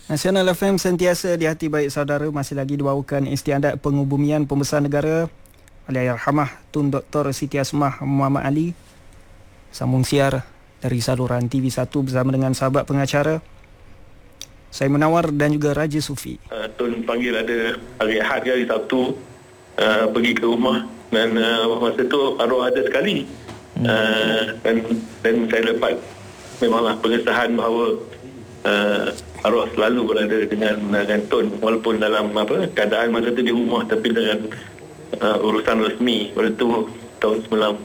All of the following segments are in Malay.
Nasional FM sentiasa di hati baik saudara, masih lagi dibawakan istiadat pengubumian pembesar negara Allahyarhamah Tun Dr. Siti Asmah Muhammad Ali. Sambung siar dari saluran TV1 bersama dengan sahabat pengacara saya Munawar dan juga Raja Sufi. Tun panggil ada hari Ahad hari Sabtu, pergi ke rumah dan masa tu arwah ada sekali. Dan saya dapat memanglah pengesahan bahawa arwah selalu berada dengan Tun walaupun dalam keadaan masa tu di rumah, tapi dengan urusan resmi pada tu tahun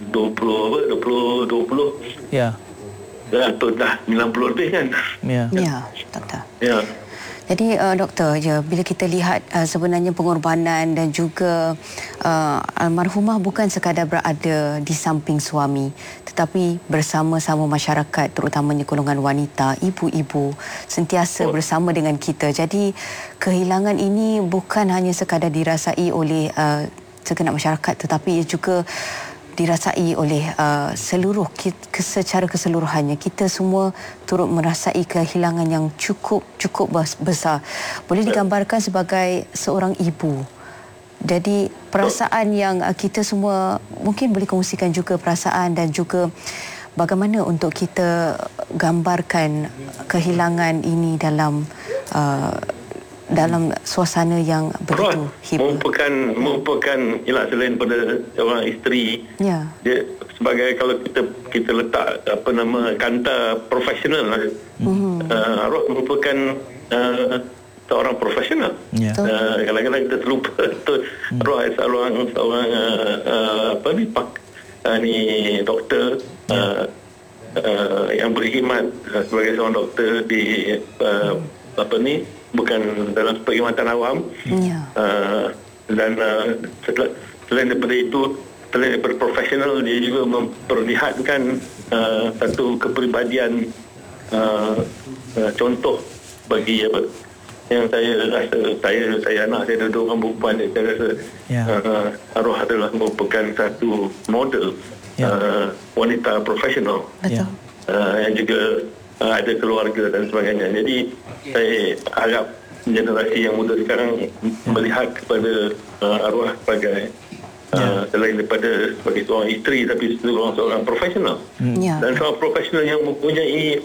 2020 ya. Tun dah 90 lebih kan. Ya, doktor. Ya. Jadi doktor, bila kita lihat sebenarnya pengorbanan dan juga almarhumah bukan sekadar berada di samping suami, tetapi bersama-sama masyarakat, terutamanya golongan wanita, ibu-ibu, sentiasa bersama dengan kita. Jadi kehilangan ini bukan hanya sekadar dirasai oleh segenap masyarakat, tetapi juga dirasai oleh seluruh secara keseluruhannya. Kita semua turut merasai kehilangan yang cukup besar. Boleh digambarkan sebagai seorang ibu. Jadi perasaan yang kita semua mungkin boleh kongsikan juga perasaan dan juga bagaimana untuk kita gambarkan kehilangan ini dalam suasana yang begitu hibur. Merupakan ialah selain pada seorang isteri, dia sebagai, kalau kita letak kanta profesional lah. Arwah merupakan seorang profesional. Kadang-kadang kita terlupa arwah seorang doktor yang berkhidmat sebagai seorang doktor di bukan dalam perkhidmatan awam. Dan selain daripada itu, selain daripada profesional, dia juga memperlihatkan satu kepribadian contoh bagi yang saya rasa, saya anak, saya ada 2 orang perempuan, saya rasa arwah adalah merupakan satu model wanita profesional. Betul. Yang juga ada keluarga dan sebagainya. Jadi saya harap generasi yang muda sekarang melihat kepada arwah sebagai selain daripada sebagai seorang isteri, tapi seorang profesional. Dan seorang profesional yang mempunyai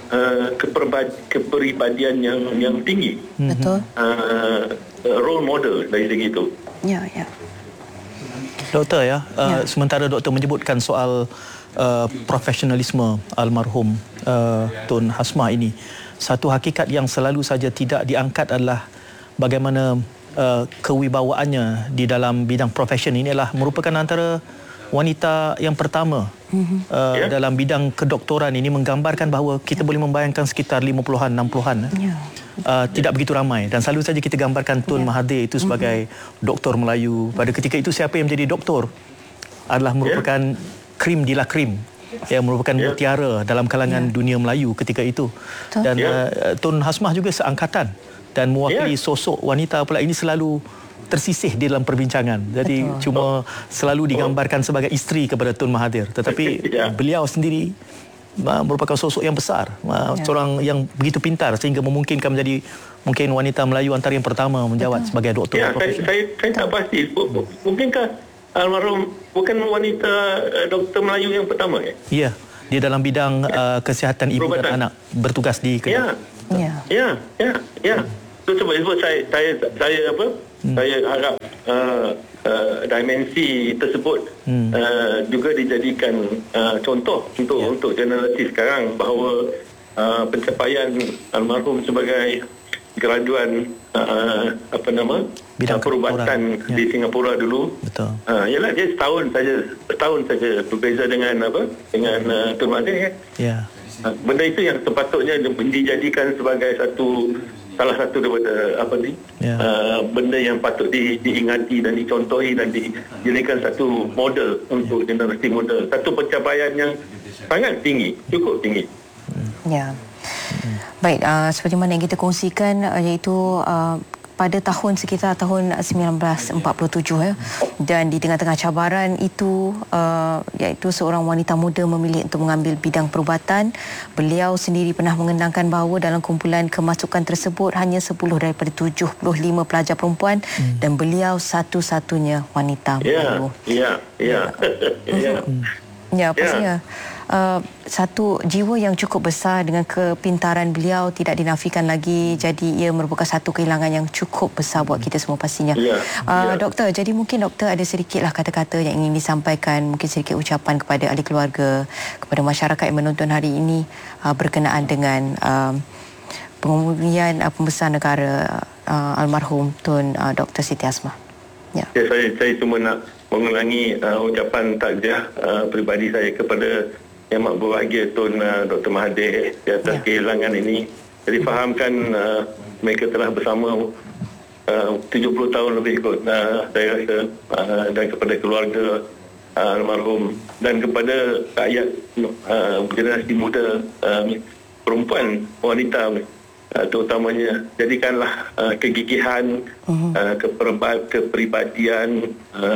kepribadian yang tinggi. Betul. Role model dari segi itu. Ya. Doktor sementara doktor menyebutkan soal profesionalisme almarhum Tun Hasmah ini, satu hakikat yang selalu saja tidak diangkat adalah bagaimana kewibawaannya di dalam bidang profesion ini adalah merupakan antara wanita yang pertama dalam bidang kedoktoran ini, menggambarkan bahawa kita boleh membayangkan sekitar 50-an, 60-an tidak begitu ramai, dan selalu saja kita gambarkan Tun Mahathir itu sebagai doktor Melayu. Pada ketika itu siapa yang menjadi doktor adalah merupakan krim di la krim, yang merupakan mutiara dalam kalangan dunia Melayu ketika itu. Dan Tun Hasmah juga seangkatan dan mewakili sosok wanita pula ini selalu tersisih di dalam perbincangan. Jadi cuma selalu digambarkan sebagai isteri kepada Tun Mahathir, tetapi beliau sendiri merupakan sosok yang besar, seorang yang begitu pintar sehingga memungkinkan menjadi mungkin wanita Melayu antara yang pertama menjawat sebagai doktor. Saya tak pasti. Mungkinkah almarhum bukan wanita doktor Melayu yang pertama? Ya, dia dalam bidang kesihatan ibu dan anak, bertugas di Kedah. Sebab saya harap dimensi tersebut juga dijadikan contoh untuk generasi sekarang, bahawa pencapaian almarhum sebagai graduan bidang perubatan di Singapura dulu. Betul. Ialah dia setahun saja berbeza dengan Tun Mahathir. Benda itu yang sepatutnya dijadikan sebagai salah satu daripada benda yang patut diingati dan dicontohi dan dijadikan satu model untuk generasi muda. Satu pencapaian yang sangat tinggi, cukup tinggi. Baik, seperti mana yang kita kongsikan, iaitu pada sekitar tahun 1947 ya, dan di tengah-tengah cabaran itu iaitu seorang wanita muda memilih untuk mengambil bidang perubatan. Beliau sendiri pernah mengenangkan bahawa dalam kumpulan kemasukan tersebut hanya 10 daripada 75 pelajar perempuan dan beliau satu-satunya wanita. Ya, pastinya. Satu jiwa yang cukup besar dengan kepintaran beliau tidak dinafikan lagi, jadi ia merupakan satu kehilangan yang cukup besar buat kita semua pastinya. Doktor, jadi mungkin doktor ada sedikitlah kata-kata yang ingin disampaikan, mungkin sedikit ucapan kepada ahli keluarga, kepada masyarakat yang menonton hari ini berkenaan dengan pengubumian pembesar negara almarhum Tun Dr. Siti Asmah. Saya cuma nak mengulangi ucapan takziah peribadi saya kepada Yang Amat Berbahagia Tun Dr. Mahathir di atas kehilangan ini. Jadi fahamkan mereka telah bersama 70 tahun lebih kot, saya rasa, dan kepada keluarga almarhum dan kepada rakyat generasi muda, perempuan, wanita terutamanya, jadikanlah kegigihan, kepribadian,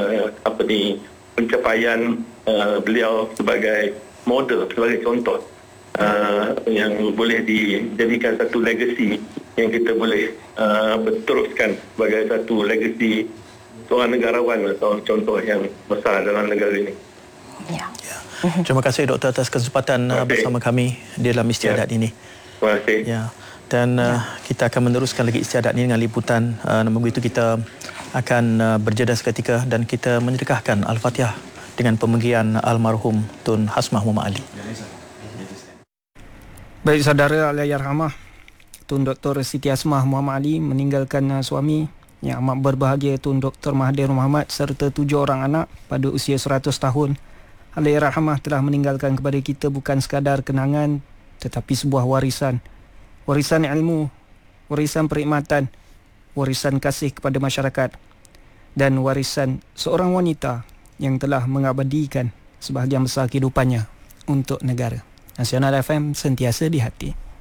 pencapaian beliau sebagai model, sebagai contoh yang boleh dijadikan satu legasi yang kita boleh berteruskan sebagai satu legasi seorang negarawan atau contoh yang besar dalam negara ini. Terima kasih doktor atas kesempatan bersama kami di dalam istiadat ini. Terima kasih. Dan kita akan meneruskan lagi istiadat ini dengan liputan. Namun begitu kita akan berjeda seketika dan kita menyedekahkan Al-Fatihah dengan pemenggian almarhum Tun Hasmah Muhammad Ali. Baik saudara, Allahyarhamah Tun Dr. Siti Asmah Muhammad Ali meninggalkan suami yang amat berbahagia Tun Dr. Mahathir Mohamad serta 7 orang anak pada usia 100 tahun. Allahyarhamah telah meninggalkan kepada kita bukan sekadar kenangan tetapi sebuah warisan. Warisan ilmu, warisan perkhidmatan, warisan kasih kepada masyarakat dan warisan seorang wanita yang telah mengabadikan sebahagian besar kehidupannya untuk negara. Nasional FM, sentiasa di hati.